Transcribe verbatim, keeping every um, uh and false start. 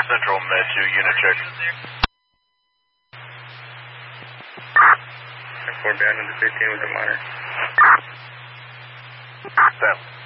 Central Med two unit check. four behind under fifteen with a minor. Sam.